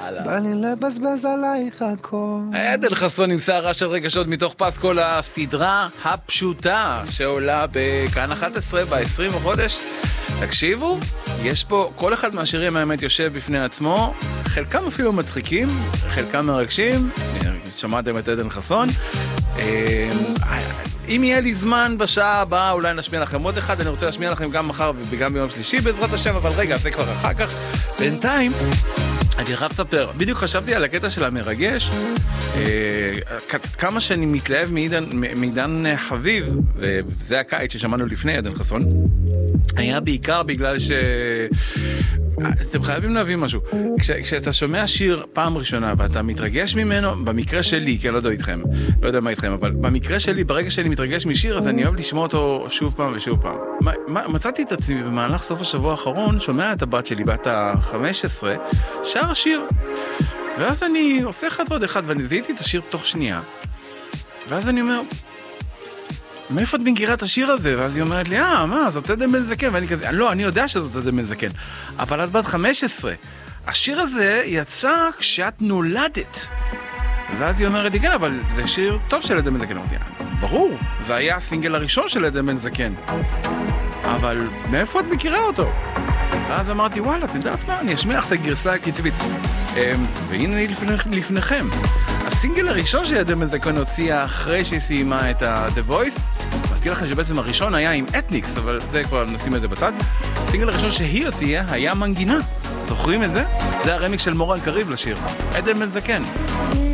בא לי לבזבז עלייך הכל. עדן חסון עם שערה של רגשות מתוך פסקול, הסדרה הפשוטה שעולה בכאן 11 ב-20 בחודש. תקשיבו, יש פה, כל אחד מהשירים האמת יושב בפני עצמו, חלקם אפילו מצחיקים, חלקם מרגשים. שמעתם את עדן חסון. אם יהיה לי זמן בשעה הבאה, אולי נשמיע לכם עוד אחד. אני רוצה להשמיע לכם גם מחר וגם ביום שלישי בעזרת השם, אבל רגע, זה כבר אחר כך. בינתיים אני חייב לספר, בדיוק חשבתי על הקטע של המרגש, כמה שאני מתלהב מעידן חביב, וזה הקיץ ששמענו לפני עדן חסון, היה בעיקר בגלל אתם חייבים להבין משהו. כשאתה שומע שיר פעם ראשונה ואתה מתרגש ממנו, במקרה שלי, כי אני לא יודע איתכם, לא יודע מה איתכם, אבל במקרה שלי, ברגע שאני מתרגש משיר, אז אני אוהב לשמוע אותו שוב פעם ושוב פעם. מצאתי את עצמי במהלך סוף השבוע האחרון, שומע את הבת שלי, בת ה-15, שר השיר. ואז אני עושה אחד ועוד אחד, ואני זיהיתי את השיר תוך שנייה. ואז אני אומר, מאיפה את מכירה את השיר הזה? ואז היא אומרת לי, מה, זאת עדן בן זקן. ואני כזה, לא, אני יודע שזאת עדן בן זקן. אבל את בת 15. השיר הזה יצא כשאת נולדת. ואז היא אומרת לי, כן, אבל זה שיר טוב של עדן בן זקן. אמרתי, ברור, זה היה הסינגל הראשון של עדן בן זקן. אבל מאיפה את מכירה אותו? ואז אמרתי, וואלה, את יודעת מה? אני אשמיע לך את הגרסה הקצבית. והנה אני לפניכם. הסינגל הראשון שעדן בן זקן הוציאה אחרי שהיא סיימה את The Voice, מזכיר לכם שבעצם הראשון היה עם אתניקס, אבל זה כבר נשים את זה בצד. הסינגל הראשון שהיא הוציאה היה מנגינה. זוכרים את זה? זה הרמיק של מורן קריב לשיר. עדן בן זקן.